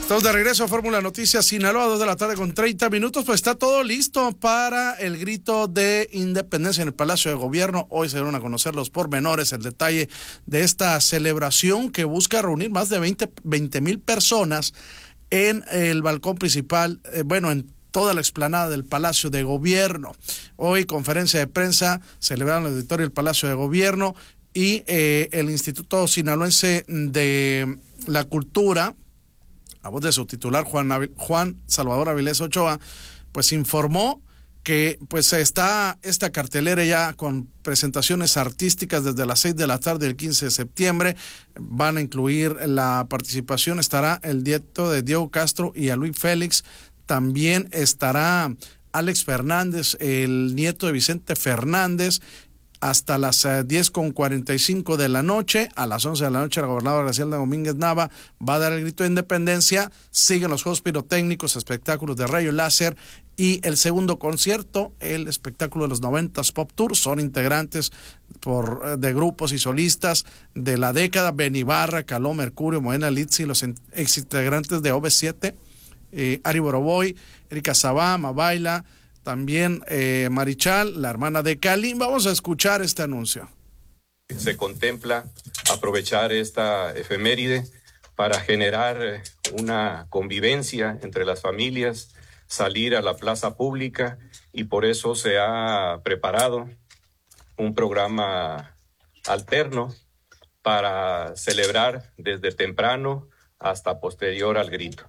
Estamos de regreso a Fórmula Noticias Sinaloa, 2 de la tarde con 30 minutos. Pues está todo listo para el grito de independencia en el Palacio de Gobierno. Hoy se dieron a conocer los pormenores, el detalle de esta celebración que busca reunir más de 20,000 personas en el balcón principal, en toda la explanada del Palacio de Gobierno. Hoy conferencia de prensa, celebraron el auditorio del Palacio de Gobierno y el Instituto Sinaloense de la Cultura, a voz de su titular, Juan Salvador Avilés Ochoa, pues informó que pues está esta cartelera ya con presentaciones artísticas desde las 6 de la tarde del 15 de septiembre. Van a incluir la participación, estará el nieto de Diego Castro y a Luis Félix. También estará Alex Fernández, el nieto de Vicente Fernández, hasta las 10:45 de la noche. A las 11 de la noche la gobernadora Graciela Domínguez Nava va a dar el grito de independencia. Siguen los juegos pirotécnicos, espectáculos de rayo láser y el segundo concierto, el espectáculo de los 90s Pop Tour. Son integrantes de grupos y solistas de la década: Benny Barra, Caló Mercurio, Moena Litsi, los ex integrantes de OV7, Ari Boroboy, Erika Sabá, Mabaila, también Marichal, la hermana de Cali. Vamos a escuchar este anuncio. Se contempla aprovechar esta efeméride para generar una convivencia entre las familias, salir a la plaza pública, y por eso se ha preparado un programa alterno para celebrar desde temprano hasta posterior al grito.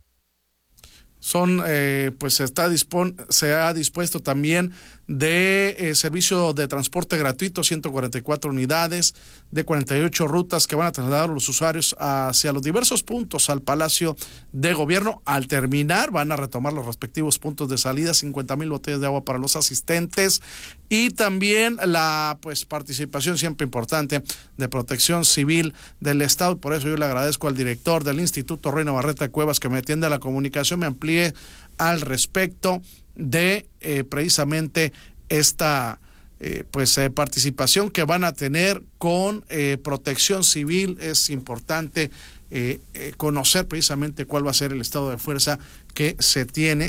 Se ha dispuesto también de servicio de transporte gratuito, 144 unidades de 48 rutas que van a trasladar a los usuarios hacia los diversos puntos al Palacio de Gobierno. Al terminar van a retomar los respectivos puntos de salida, 50,000 botellas de agua para los asistentes, y también la participación siempre importante de Protección Civil del Estado. Por eso yo le agradezco al director del Instituto Rey Navarrete Cuevas que me atiende a la comunicación, me amplíe al respecto de precisamente esta participación que van a tener con Protección Civil. Es importante conocer precisamente cuál va a ser el estado de fuerza que se tiene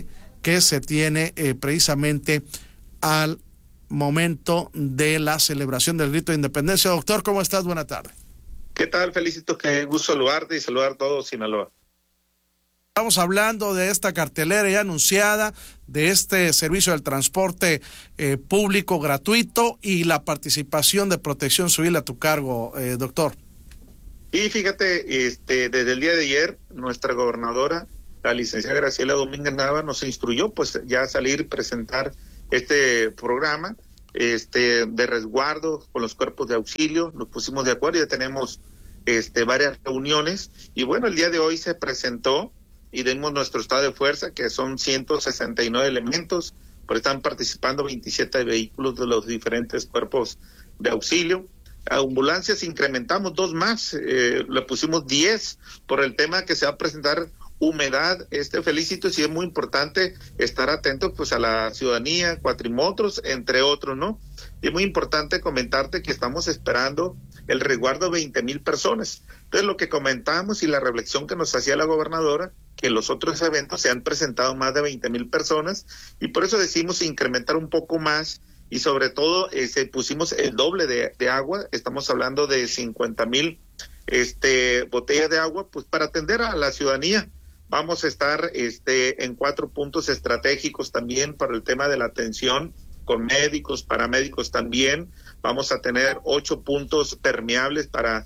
precisamente al momento de la celebración del grito de independencia. Doctor, ¿cómo estás? Buena tarde. ¿Qué tal? Felicito, qué gusto saludarte y saludar a todos Sinaloa. Estamos hablando de esta cartelera ya anunciada, de este servicio del transporte público gratuito y la participación de Protección Civil a tu cargo, doctor. Y fíjate, desde el día de ayer, nuestra gobernadora, la licenciada Graciela Domínguez Nava, nos instruyó pues ya a salir y presentar este programa de resguardo con los cuerpos de auxilio. Nos pusimos de acuerdo, ya tenemos varias reuniones, y bueno, el día de hoy se presentó y dimos nuestro estado de fuerza, que son 169 elementos, pero están participando 27 vehículos de los diferentes cuerpos de auxilio. A ambulancias incrementamos 2 más, le pusimos 10 por el tema que se va a presentar humedad. Felicito, sí es muy importante estar atentos pues a la ciudadanía, cuatrimotros, entre otros, ¿no? Y es muy importante comentarte que estamos esperando el resguardo de 20,000 personas. Entonces, lo que comentábamos y la reflexión que nos hacía la gobernadora, que en los otros eventos se han presentado más de 20,000 personas, y por eso decidimos incrementar un poco más, y sobre todo pusimos el doble de agua. Estamos hablando de 50,000 botellas de agua, pues para atender a la ciudadanía. Vamos a estar en 4 puntos estratégicos también para el tema de la atención, con médicos, paramédicos también. Vamos a tener 8 puntos permeables para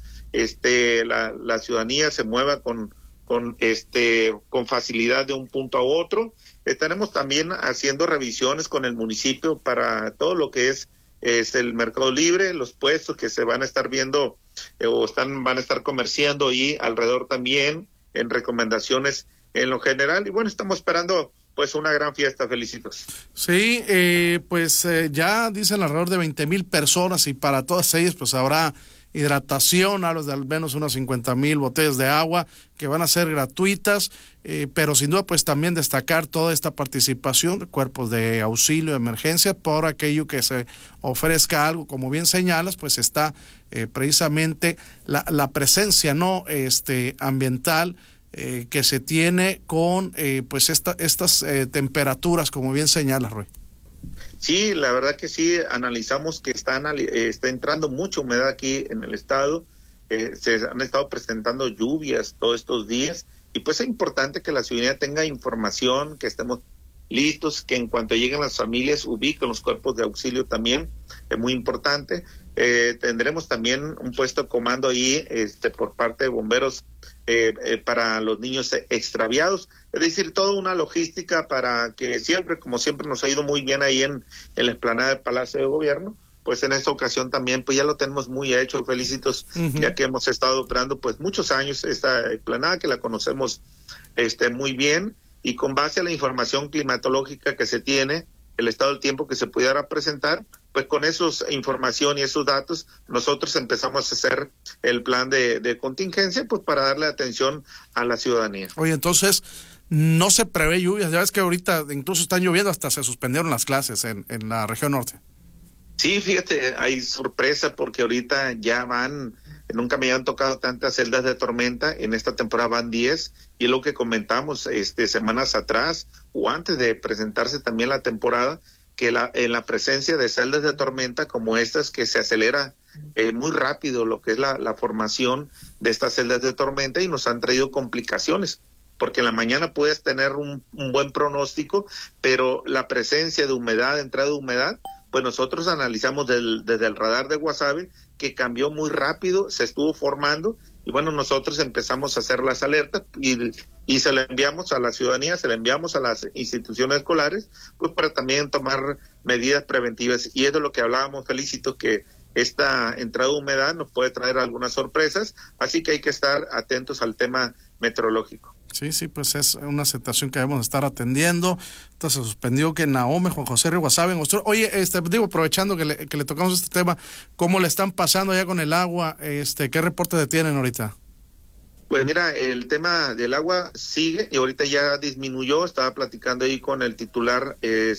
la ciudadanía se mueva con facilidad de un punto a otro. Estaremos también haciendo revisiones con el municipio para todo lo que es el mercado libre, los puestos que se van a estar viendo van a estar comerciando ahí alrededor también, en recomendaciones en lo general. Y bueno, estamos esperando pues una gran fiesta. Felicitos. Sí, ya dicen alrededor de 20,000 personas, y para todas ellas pues habrá hidratación, hablas de al menos unas 50,000 botellas de agua que van a ser gratuitas, pero sin duda pues también destacar toda esta participación de cuerpos de auxilio, de emergencia, por aquello que se ofrezca algo, como bien señalas, pues está precisamente la presencia ambiental que se tiene con pues estas temperaturas, como bien señala, Roy. Sí, la verdad que sí, analizamos que está entrando mucha humedad aquí en el estado, se han estado presentando lluvias todos estos días, y pues es importante que la ciudadanía tenga información, que estemos listos, que en cuanto lleguen las familias ubiquen los cuerpos de auxilio también, es muy importante. Tendremos también un puesto de comando ahí por parte de bomberos para los niños extraviados, es decir, toda una logística para que siempre, como siempre nos ha ido muy bien ahí en la explanada del Palacio de Gobierno, pues en esta ocasión también pues ya lo tenemos muy hecho, felicitos, ya que hemos estado operando pues muchos años esta explanada, que la conocemos muy bien, y con base a la información climatológica que se tiene, el estado del tiempo que se pudiera presentar, pues con esa información y esos datos, nosotros empezamos a hacer el plan de contingencia, pues para darle atención a la ciudadanía. Oye, entonces, no se prevé lluvias, ya ves que ahorita incluso están lloviendo, hasta se suspendieron las clases en la región norte. Sí, fíjate, hay sorpresa porque ahorita ya nunca me habían tocado tantas celdas de tormenta, en esta temporada van 10, y es lo que comentamos semanas atrás o antes de presentarse también la temporada, que en la presencia de celdas de tormenta como estas, que se acelera muy rápido lo que es la formación de estas celdas de tormenta, y nos han traído complicaciones, porque en la mañana puedes tener un buen pronóstico, pero la presencia de humedad, entrada de humedad, pues nosotros analizamos desde el radar de Guasave que cambió muy rápido, se estuvo formando, y bueno, nosotros empezamos a hacer las alertas y se le enviamos a la ciudadanía, se le enviamos a las instituciones escolares, pues para también tomar medidas preventivas. Y es de lo que hablábamos, Felicito, que esta entrada de humedad nos puede traer algunas sorpresas, así que hay que estar atentos al tema meteorológico. Sí, pues es una situación que debemos estar atendiendo. Entonces se suspendió que Nahome, Juan José Río Guasave. Oye, aprovechando que le tocamos este tema, ¿cómo le están pasando allá con el agua? ¿Qué reporte tienen ahorita? Pues mira, el tema del agua sigue y ahorita ya disminuyó. Estaba platicando ahí con el titular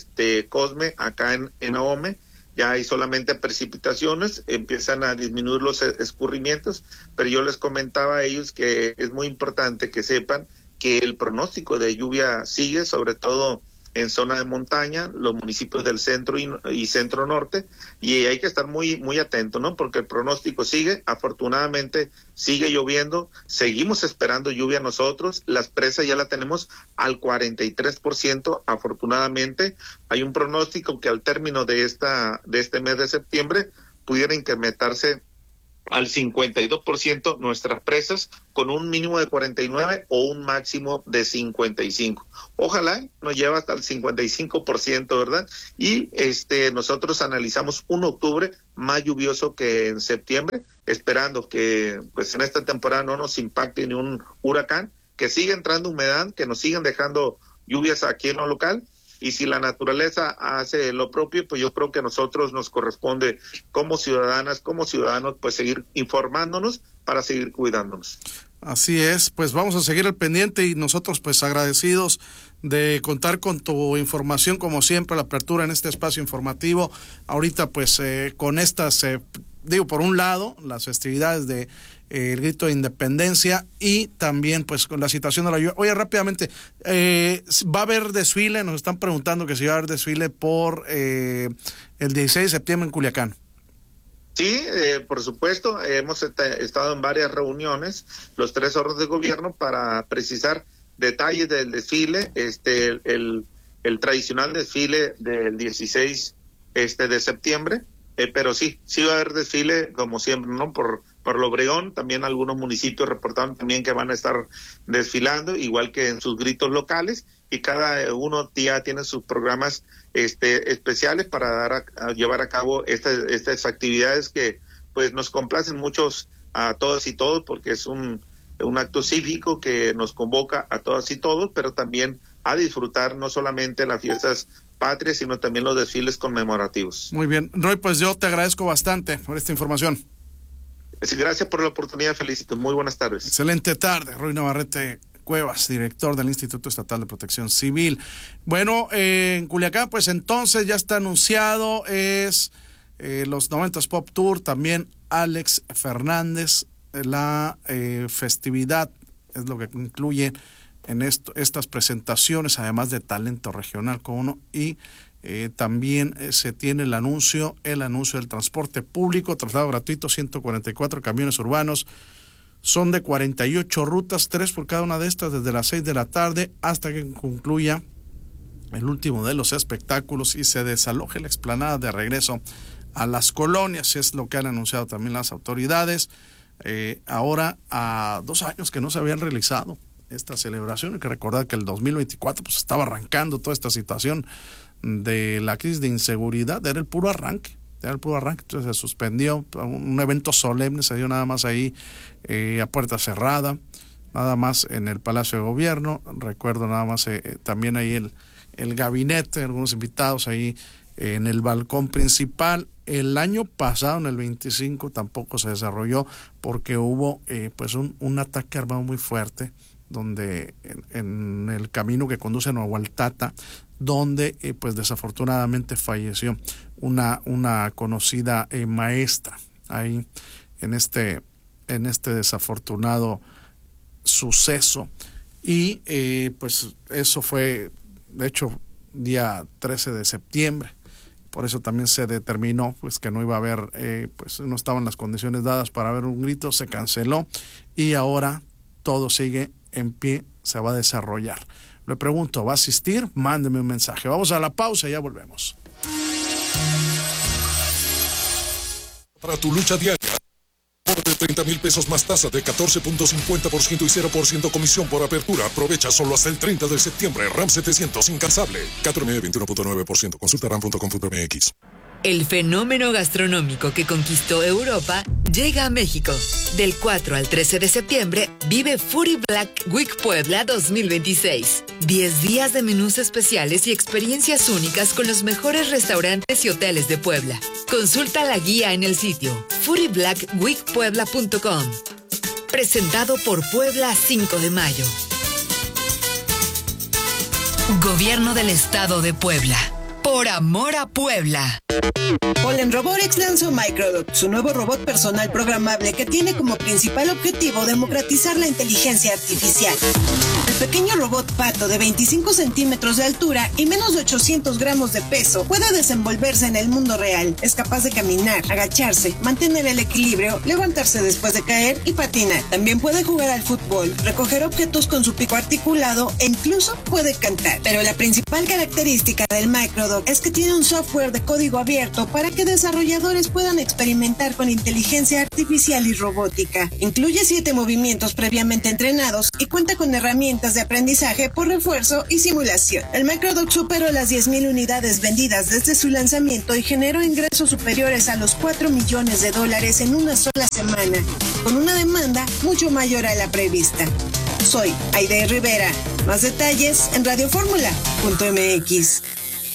Cosme acá en Nahome. Ya hay solamente precipitaciones, empiezan a disminuir los escurrimientos, pero yo les comentaba a ellos que es muy importante que sepan que el pronóstico de lluvia sigue, sobre todo en zona de montaña, los municipios del centro y centro norte, y hay que estar muy, muy atento, ¿no? Porque el pronóstico sigue, afortunadamente sigue lloviendo, seguimos esperando lluvia nosotros, las presas ya la tenemos al 43%, afortunadamente. Hay un pronóstico que al término de este mes de septiembre pudiera incrementarse al 52% nuestras presas, con un mínimo de 49 o un máximo de 55. Ojalá nos lleve hasta el 55%, ¿verdad? Y nosotros analizamos un octubre más lluvioso que en septiembre, esperando que pues en esta temporada no nos impacte ni un huracán, que siga entrando humedad, que nos sigan dejando lluvias aquí en lo local. Y si la naturaleza hace lo propio, pues yo creo que a nosotros nos corresponde como ciudadanas, como ciudadanos, pues seguir informándonos para seguir cuidándonos. Así es, pues vamos a seguir al pendiente y nosotros pues agradecidos de contar con tu información como siempre, la apertura en este espacio informativo. Ahorita pues con estas, por un lado, las festividades de el grito de independencia y también pues con la situación de la lluvia. Oye, rápidamente, ¿va a haber desfile? Nos están preguntando que si va a haber desfile por el 16 de septiembre en Culiacán. Sí, por supuesto, hemos estado en varias reuniones, los 3 órdenes de gobierno, para precisar detalles del desfile, el tradicional desfile del 16 de septiembre, pero sí va a haber desfile como siempre, ¿no? Por lo Obregón, también algunos municipios reportaron también que van a estar desfilando, igual que en sus gritos locales, y cada uno ya tiene sus programas especiales para llevar a cabo estas actividades que pues nos complacen muchos a todas y todos, porque es un acto cívico que nos convoca a todas y todos, pero también a disfrutar no solamente las fiestas patrias, sino también los desfiles conmemorativos. Muy bien, Roy, pues yo te agradezco bastante por esta información. Gracias por la oportunidad, felicito. Muy buenas tardes. Excelente tarde, Roy Navarrete Cuevas, director del Instituto Estatal de Protección Civil. Bueno, en Culiacán, pues entonces ya está anunciado, es los 90s Pop Tour, también Alex Fernández, la festividad es lo que incluye en estas presentaciones, además de talento regional como uno, y también se tiene el anuncio del transporte público, traslado gratuito, 144 camiones urbanos, son de 48 rutas, 3 por cada una de estas, desde las 6 de la tarde hasta que concluya el último de los espectáculos y se desaloje la explanada de regreso a las colonias. Es lo que han anunciado también las autoridades. Ahora, a 2 años que no se habían realizado esta celebración, hay que recordar que el 2024 pues estaba arrancando toda esta situación de la crisis de inseguridad, era el puro arranque, entonces se suspendió un evento solemne, se dio nada más ahí a puerta cerrada, nada más en el Palacio de Gobierno. Recuerdo nada más también ahí el gabinete, algunos invitados ahí en el balcón principal. El año pasado, en el 25, tampoco se desarrolló porque hubo pues un ataque armado muy fuerte donde en el camino que conduce a Nahualtata, donde pues desafortunadamente falleció una conocida maestra ahí en este desafortunado suceso. Y pues eso fue, de hecho, día 13 de septiembre. Por eso también se determinó pues que no iba a haber, pues no estaban las condiciones dadas para haber un grito, se canceló y ahora todo sigue en pie, se va a desarrollar. Le pregunto, ¿va a asistir? Mándeme un mensaje. Vamos a la pausa y ya volvemos. Para tu lucha diaria, de 30,000 pesos más tasa de 14.50% y 0% comisión por apertura. Aprovecha solo hasta el 30 de septiembre. RAM 700 incansable. 4M 21.9%. Consulta ram.com.mx. El fenómeno gastronómico que conquistó Europa llega a México. Del 4 al 13 de septiembre, vive Foodie Black Week Puebla 2026. 10 días de menús especiales y experiencias únicas con los mejores restaurantes y hoteles de Puebla. Consulta la guía en el sitio foodieblackweekpuebla.com. Presentado por Puebla 5 de mayo. Gobierno del Estado de Puebla. Por amor a Puebla. Polen Robotics lanzó Microdot, su nuevo robot personal programable que tiene como principal objetivo democratizar la inteligencia artificial. El pequeño robot pato de 25 centímetros de altura y menos de 800 gramos de peso puede desenvolverse en el mundo real. Es capaz de caminar, agacharse, mantener el equilibrio, levantarse después de caer y patinar. También puede jugar al fútbol, recoger objetos con su pico articulado e incluso puede cantar. Pero la principal característica del Microdot es que tiene un software de código abierto para que desarrolladores puedan experimentar con inteligencia artificial y robótica. Incluye 7 movimientos previamente entrenados y cuenta con herramientas de aprendizaje por refuerzo y simulación. El Microdot superó las 10,000 unidades vendidas desde su lanzamiento y generó ingresos superiores a los $4 millones en una sola semana, con una demanda mucho mayor a la prevista. Soy Aide Rivera. Más detalles en radioformula.mx.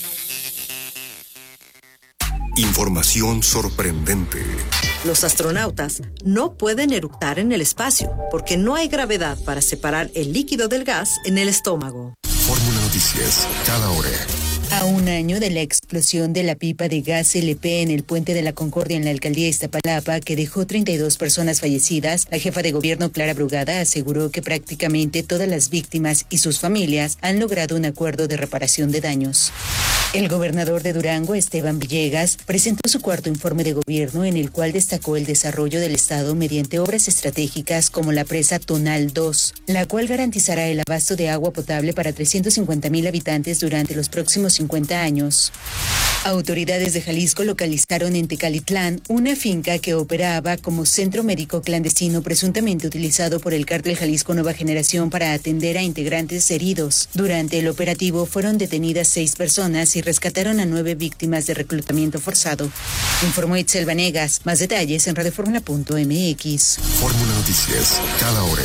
Información sorprendente. Los astronautas no pueden eructar en el espacio porque no hay gravedad para separar el líquido del gas en el estómago. Fórmula Noticias, cada hora. A un año de la explosión de la pipa de gas LP en el Puente de la Concordia en la alcaldía de Iztapalapa, que dejó 32 personas fallecidas, la jefa de gobierno Clara Brugada aseguró que prácticamente todas las víctimas y sus familias han logrado un acuerdo de reparación de daños. El gobernador de Durango, Esteban Villegas, presentó su cuarto informe de gobierno en el cual destacó el desarrollo del estado mediante obras estratégicas como la presa Tonal 2, la cual garantizará el abasto de agua potable para 350,000 habitantes durante los próximos 50 años. Autoridades de Jalisco localizaron en Tecalitlán una finca que operaba como centro médico clandestino presuntamente utilizado por el cártel Jalisco Nueva Generación para atender a integrantes heridos. Durante el operativo fueron detenidas 6 personas y rescataron a 9 víctimas de reclutamiento forzado. Informó Itzel Vanegas. Más detalles en radioformula.mx. Fórmula Noticias, cada hora.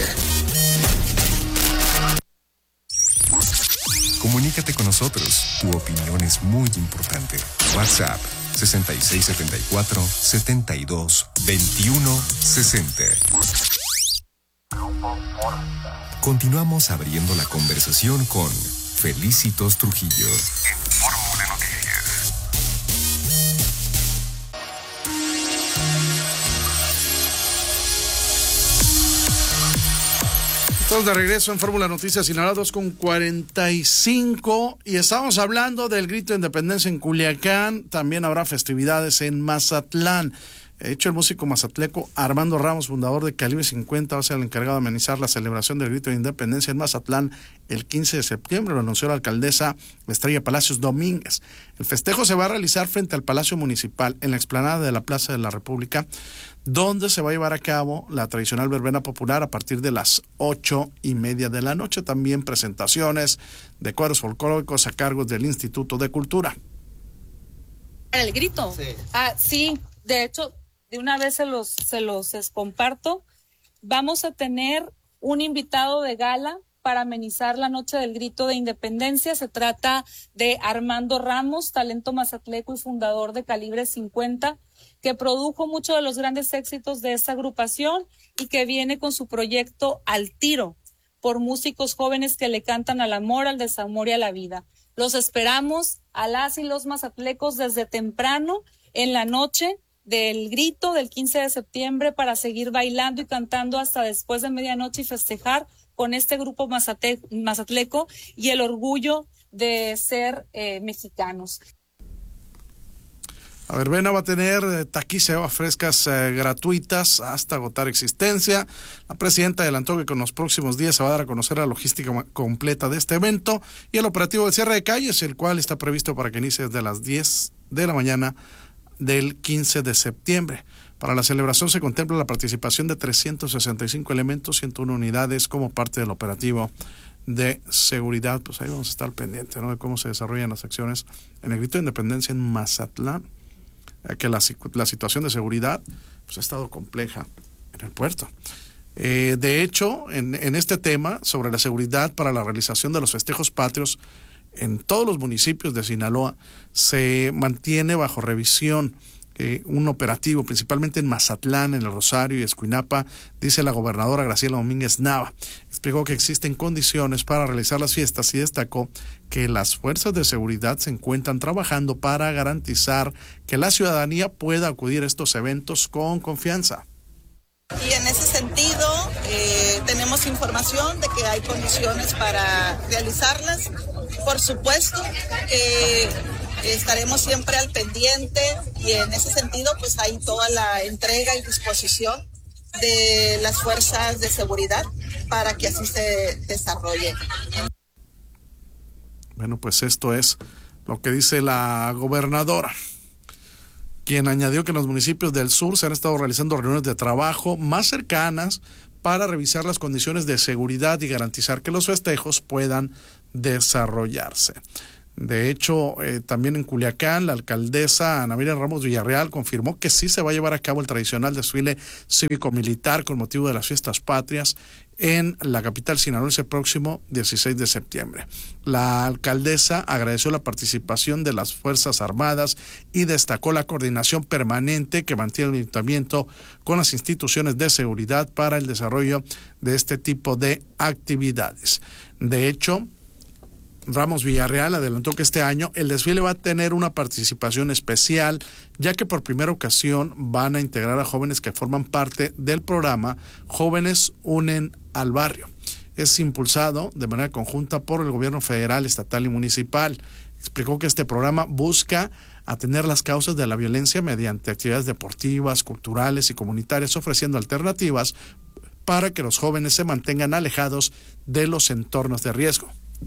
Comunícate con nosotros. Tu opinión es muy importante. WhatsApp 6674-722160. Continuamos abriendo la conversación con Felicitos Trujillo en Fórmula Noticias. Estamos de regreso en Fórmula Noticias Sinaloa 2:45 y estamos hablando del grito de independencia en Culiacán. También habrá festividades en Mazatlán. De hecho, el músico mazatleco Armando Ramos, fundador de Calibre 50, va a ser el encargado de amenizar la celebración del grito de independencia en Mazatlán el 15 de septiembre, lo anunció la alcaldesa Estrella Palacios Domínguez. El festejo se va a realizar frente al Palacio Municipal, en la explanada de la Plaza de la República, donde se va a llevar a cabo la tradicional verbena popular a partir de las 8:30 de la noche. También presentaciones de cuadros folclóricos a cargo del Instituto de Cultura. ¿El grito? Sí. Sí, de hecho, de una vez se los comparto. Vamos a tener un invitado de gala para amenizar la noche del grito de independencia. Se trata de Armando Ramos, talento mazatleco y fundador de Calibre 50, que produjo muchos de los grandes éxitos de esta agrupación y que viene con su proyecto Al Tiro, por músicos jóvenes que le cantan al amor, al desamor y a la vida. Los esperamos a las y los mazatlecos desde temprano en la noche del grito del 15 de septiembre para seguir bailando y cantando hasta después de medianoche y festejar con este grupo mazatleco y el orgullo de ser mexicanos. La verbena va a tener taquis y aguas frescas gratuitas hasta agotar existencia. La presidenta adelantó que con los próximos días se va a dar a conocer la logística completa de este evento y el operativo del cierre de calles, el cual está previsto para que inicie desde las 10 de la mañana del 15 de septiembre. Para la celebración se contempla la participación de 365 elementos, 101 unidades como parte del operativo de seguridad. Pues ahí vamos a estar pendientes, ¿no?, de cómo se desarrollan las acciones en el grito de independencia en Mazatlán, que la situación de seguridad pues ha estado compleja en el puerto. De hecho, en este tema sobre la seguridad para la realización de los festejos patrios en todos los municipios de Sinaloa se mantiene bajo revisión un operativo, principalmente en Mazatlán, en El Rosario y Escuinapa, dice la gobernadora Graciela Domínguez Nava. Explicó que existen condiciones para realizar las fiestas y destacó que las fuerzas de seguridad se encuentran trabajando para garantizar que la ciudadanía pueda acudir a estos eventos con confianza. Y en ese sentido tenemos información de que hay condiciones para realizarlas. Por supuesto que estaremos siempre al pendiente y en ese sentido pues hay toda la entrega y disposición de las fuerzas de seguridad para que así se desarrolle. Bueno, pues esto es lo que dice la gobernadora, quien añadió que en los municipios del sur se han estado realizando reuniones de trabajo más cercanas para revisar las condiciones de seguridad y garantizar que los festejos puedan desarrollarse. De hecho, también en Culiacán, la alcaldesa Ana Miriam Ramos Villarreal confirmó que sí se va a llevar a cabo el tradicional desfile cívico-militar con motivo de las fiestas patrias en la capital sinaloense próximo 16 de septiembre. La alcaldesa agradeció la participación de las Fuerzas Armadas y destacó la coordinación permanente que mantiene el ayuntamiento con las instituciones de seguridad para el desarrollo de este tipo de actividades. De hecho, Ramos Villarreal adelantó que este año el desfile va a tener una participación especial, ya que por primera ocasión van a integrar a jóvenes que forman parte del programa Jóvenes Unen al Barrio. Es impulsado de manera conjunta por el gobierno federal, estatal y municipal. Explicó que este programa busca atender las causas de la violencia mediante actividades deportivas, culturales y comunitarias, ofreciendo alternativas para que los jóvenes se mantengan alejados de los entornos de riesgo.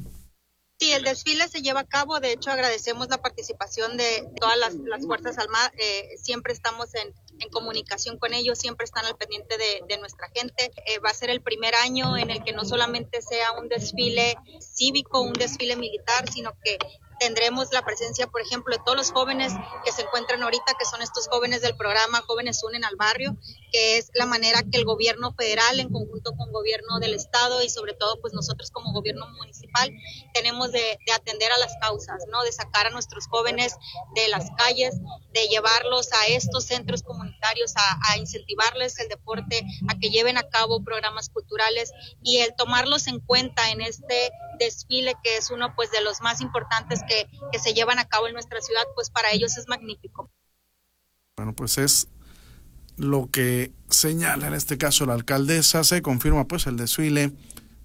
Sí, el desfile se lleva a cabo. De hecho, agradecemos la participación de todas las Fuerzas Armadas. Siempre estamos en comunicación con ellos, siempre están al pendiente de nuestra gente. Va a ser el primer año en el que no solamente sea un desfile cívico, un desfile militar, sino que tendremos la presencia, por ejemplo, de todos los jóvenes que se encuentran ahorita, que son estos jóvenes del programa Jóvenes Unen al Barrio, que es la manera que el gobierno federal, en conjunto con gobierno del estado y sobre todo pues nosotros como gobierno municipal, tenemos de atender a las causas, ¿no? De sacar a nuestros jóvenes de las calles, de llevarlos a estos centros comunitarios, a incentivarles el deporte, a que lleven a cabo programas culturales y el tomarlos en cuenta en este desfile que es uno pues de los más importantes que se llevan a cabo en nuestra ciudad, pues para ellos es magnífico. Bueno, pues es lo que señala en este caso la alcaldesa. Se confirma pues el desfile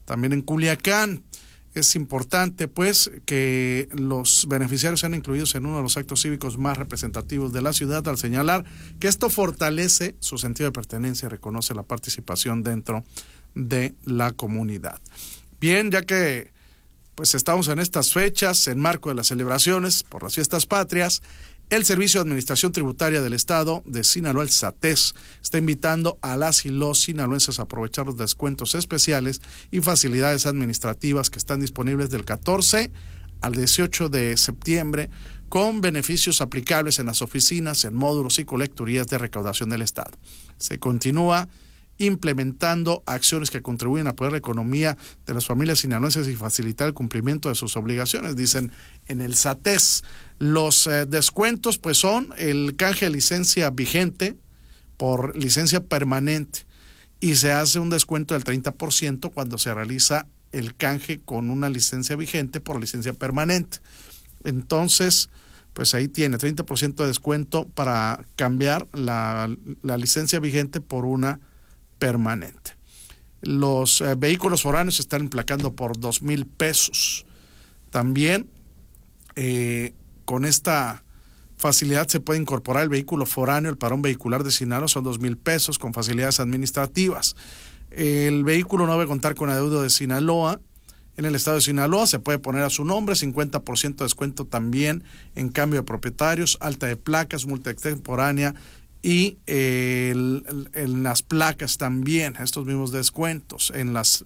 también en Culiacán. Es importante, pues, que los beneficiarios sean incluidos en uno de los actos cívicos más representativos de la ciudad, al señalar que esto fortalece su sentido de pertenencia y reconoce la participación dentro de la comunidad. Bien, ya que pues estamos en estas fechas, en marco de las celebraciones por las fiestas patrias, el Servicio de Administración Tributaria del Estado de Sinaloa, el SATES, está invitando a las y los sinaloenses a aprovechar los descuentos especiales y facilidades administrativas que están disponibles del 14 al 18 de septiembre, con beneficios aplicables en las oficinas, en módulos y colecturías de recaudación del Estado. Se continúa implementando acciones que contribuyen a apoyar la economía de las familias sinaloenses y facilitar el cumplimiento de sus obligaciones, dicen en el SATES. Los descuentos pues son el canje de licencia vigente por licencia permanente, y se hace un descuento del 30% cuando se realiza el canje con una licencia vigente por licencia permanente. Entonces, pues ahí tiene 30% de descuento para cambiar la licencia vigente por una permanente. Los vehículos foráneos se están emplacando por 2,000 pesos. También con esta facilidad se puede incorporar el vehículo foráneo, el padrón vehicular de Sinaloa, son 2,000 pesos con facilidades administrativas. El vehículo no debe contar con adeudo de Sinaloa. En el estado de Sinaloa se puede poner a su nombre, 50% de descuento también en cambio de propietarios, alta de placas, multa extemporánea, y en las placas también estos mismos descuentos, en las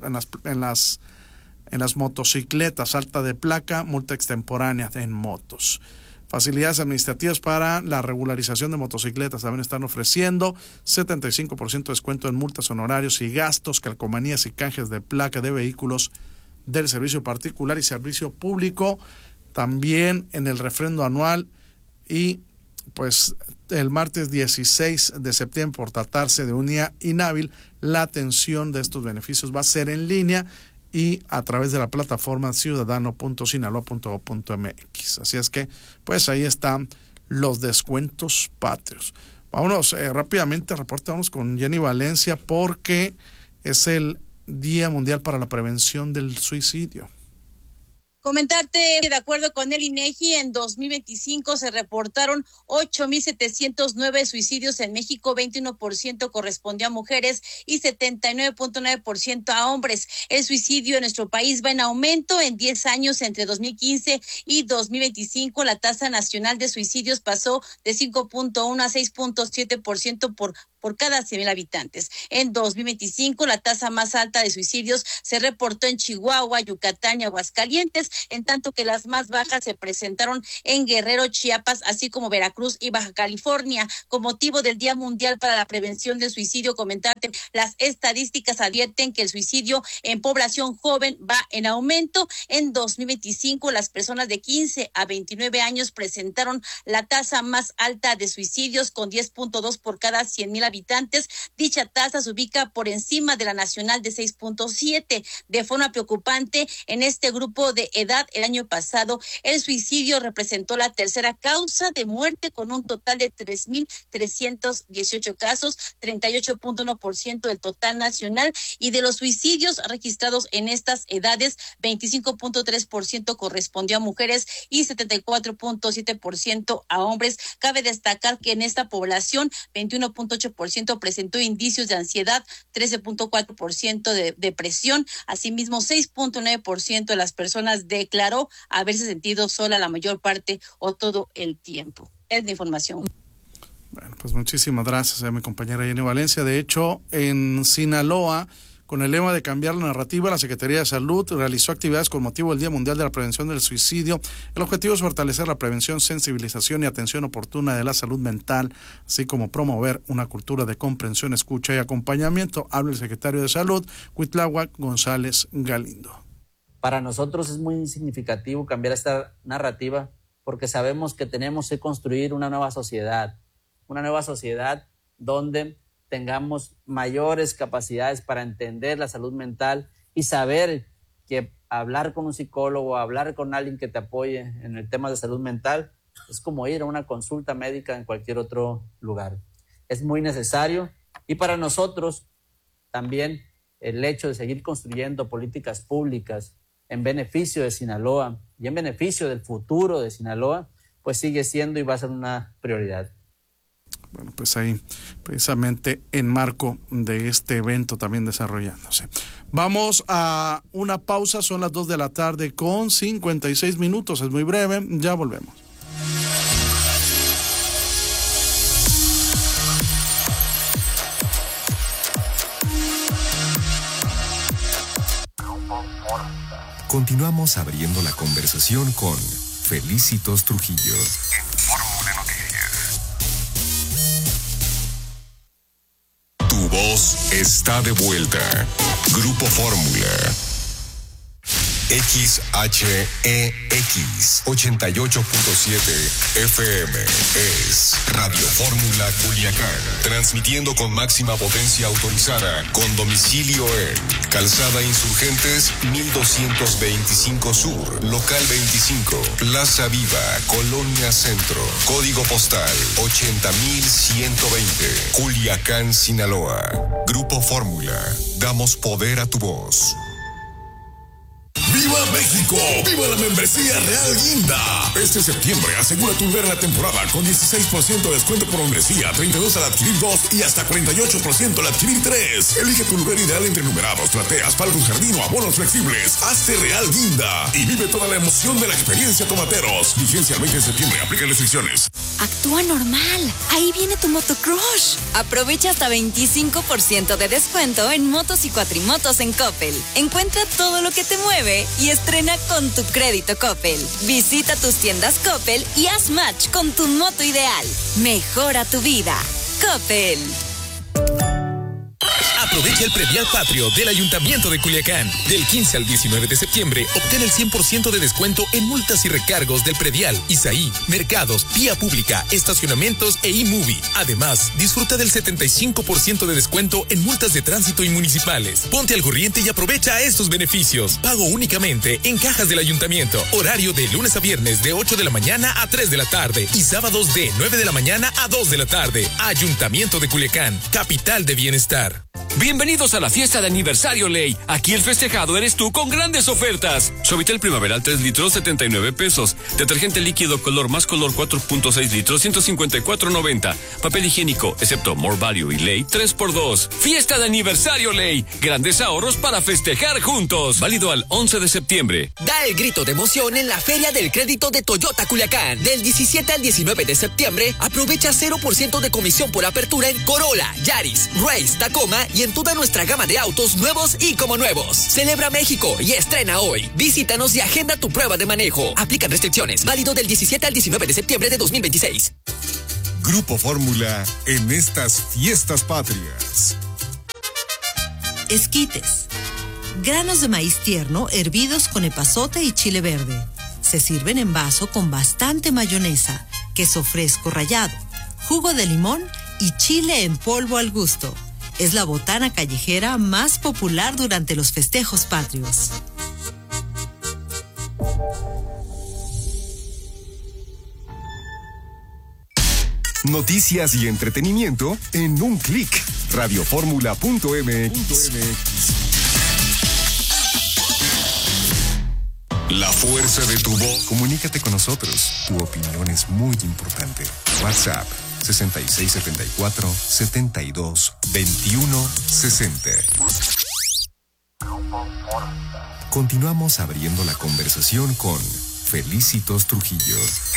motocicletas, alta de placa, multa extemporánea en motos. Facilidades administrativas para la regularización de motocicletas también están ofreciendo 75% de descuento en multas, honorarios y gastos, calcomanías y canjes de placa de vehículos del servicio particular y servicio público, también en el refrendo anual. Y pues el martes 16 de septiembre, por tratarse de un día inhábil, la atención de estos beneficios va a ser en línea y a través de la plataforma ciudadano.sinaloa.gov.mx. Así es que, pues ahí están los descuentos patrios. Vámonos rápidamente, reportamos con Jenny Valencia, porque es el Día Mundial para la Prevención del Suicidio. Comentarte, de acuerdo con el INEGI, en 2025 se reportaron 8,709 suicidios en México, 21% correspondió a mujeres y 79.9% a hombres. El suicidio en nuestro país va en aumento. En 10 años, entre 2015 y 2025, la tasa nacional de suicidios pasó de 5.1 a 6.7% por cada 100,000 habitantes. En 2025, la tasa más alta de suicidios se reportó en Chihuahua, Yucatán y Aguascalientes, en tanto que las más bajas se presentaron en Guerrero, Chiapas, así como Veracruz y Baja California. Con motivo del Día Mundial para la Prevención del Suicidio, comentarte, las estadísticas advierten que el suicidio en población joven va en aumento. En 2025, las personas de 15 a 29 años presentaron la tasa más alta de suicidios, con 10.2 por cada 100,000 habitantes. Dicha tasa se ubica por encima de la nacional de 6.7. De forma preocupante, en este grupo de edad, el año pasado, el suicidio representó la tercera causa de muerte, con un total de 3,318 casos, 38.1% del total nacional, y de los suicidios registrados en estas edades, 25.3% correspondió a mujeres y 74.7% a hombres. Cabe destacar que en esta población, 21.8% presentó indicios de ansiedad, 13.4% de depresión. Asimismo, 6.9% de las personas declaró haberse sentido sola la mayor parte o todo el tiempo. Es la información. Bueno, pues muchísimas gracias a mi compañera Jenny Valencia. De hecho, en Sinaloa, con el lema de cambiar la narrativa, la Secretaría de Salud realizó actividades con motivo del Día Mundial de la Prevención del Suicidio. El objetivo es fortalecer la prevención, sensibilización y atención oportuna de la salud mental, así como promover una cultura de comprensión, escucha y acompañamiento. Habla el secretario de Salud, Cuitláhuac González Galindo. Para nosotros es muy significativo cambiar esta narrativa, porque sabemos que tenemos que construir una nueva sociedad donde tengamos mayores capacidades para entender la salud mental y saber que hablar con un psicólogo, hablar con alguien que te apoye en el tema de salud mental, es como ir a una consulta médica en cualquier otro lugar. Es muy necesario, y para nosotros también el hecho de seguir construyendo políticas públicas en beneficio de Sinaloa y en beneficio del futuro de Sinaloa, pues sigue siendo y va a ser una prioridad. Bueno, pues ahí, precisamente en marco de este evento también desarrollándose. Vamos a una pausa, son las 2 de la tarde con 56 minutos, es muy breve, ya volvemos. Continuamos abriendo la conversación con Felicitos Trujillo. Fórmula Noticias. Tu voz está de vuelta. Grupo Fórmula. XHEX 88.7 FM es Radio Fórmula Culiacán, transmitiendo con máxima potencia autorizada, con domicilio en Calzada Insurgentes 1225 Sur, Local 25, Plaza Viva, Colonia Centro, Código Postal 80120, Culiacán, Sinaloa. Grupo Fórmula, damos poder a tu voz. ¡Viva México! ¡Viva la membresía Real Guinda! Este septiembre asegura tu lugar en la temporada con 16% de descuento por membresía, 32% al adquirir 2 y hasta 48% al adquirir 3. Elige tu lugar ideal entre numerados, plateas, palcos jardín o abonos flexibles. Hazte Real Guinda y vive toda la emoción de la experiencia Tomateros. Vigencia el 20 de septiembre. Aplica restricciones. Actúa normal. Ahí viene tu Motocrush. Aprovecha hasta 25% de descuento en motos y cuatrimotos en Coppel. Encuentra todo lo que te mueve y estrena con tu crédito Coppel. Visita tus tiendas Coppel y haz match con tu moto ideal. Mejora tu vida. Coppel. Aprovecha el predial patrio del Ayuntamiento de Culiacán. Del 15 al 19 de septiembre, obtén el 100% de descuento en multas y recargos del predial, ISAI, mercados, vía pública, estacionamientos e eMovie. Además, disfruta del 75% de descuento en multas de tránsito y municipales. Ponte al corriente y aprovecha estos beneficios. Pago únicamente en cajas del Ayuntamiento. Horario de lunes a viernes de 8 de la mañana a 3 de la tarde y sábados de 9 de la mañana a 2 de la tarde. Ayuntamiento de Culiacán, capital de bienestar. Bienvenidos a la fiesta de aniversario Ley. Aquí el festejado eres tú con grandes ofertas. Suavitel Primaveral 3 litros 79 pesos. Detergente líquido color más color 4.6 litros 154.90. Papel higiénico excepto More Value y Ley 3x2. Fiesta de aniversario Ley. Grandes ahorros para festejar juntos. Válido al 11 de septiembre. Da el grito de emoción en la Feria del Crédito de Toyota Culiacán. Del 17 al 19 de septiembre, aprovecha 0% de comisión por apertura en Corolla, Yaris, Race, Tacoma y en toda nuestra gama de autos nuevos y como nuevos. Celebra México y estrena hoy. Visítanos y agenda tu prueba de manejo. Aplican restricciones. Válido del 17 al 19 de septiembre de 2026. Grupo Fórmula en estas fiestas patrias. Esquites. Granos de maíz tierno hervidos con epazote y chile verde. Se sirven en vaso con bastante mayonesa, queso fresco rallado, jugo de limón y chile en polvo al gusto. Es la botana callejera más popular durante los festejos patrios. Noticias y entretenimiento en un clic. Radioformula.mx. La fuerza de tu voz. Comunícate con nosotros. Tu opinión es muy importante. WhatsApp 6674-722160. Continuamos abriendo la conversación con Felicitos Trujillo.